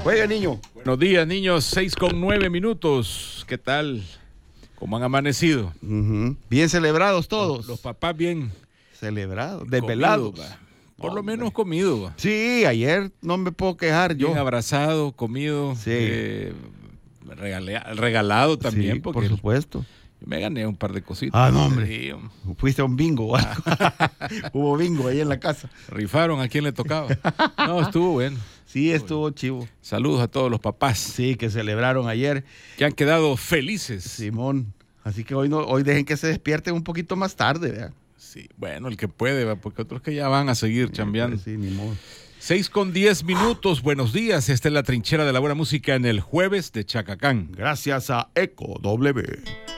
Juega, niño. Buenos días, niños. 6:09. ¿Qué tal? ¿Cómo han amanecido? Bien celebrados todos. Los papás bien celebrados, desvelados. comido, por lo menos comido. Sí, ayer no me puedo quejar yo. Bien abrazado, comido. Sí. Regalado también. Sí, porque por supuesto. yo me gané un par de cositas. Ah, no, hombre. Sí, Fuiste a un bingo. Hubo bingo ahí en la casa. rifaron a quien le tocaba. No, estuvo bueno. Sí, estuvo chivo. Saludos a todos los papás. Sí, que celebraron ayer. Que han quedado felices. Simón. Así que hoy dejen que se despierten un poquito más tarde, ¿verdad? Sí, bueno, el que puede, ¿va? Porque otros que ya van a seguir chambeando. Sí, ni modo. 6:10. Buenos días. Esta es la trinchera de la buena música en el jueves de Chacacán. Gracias a Eco W.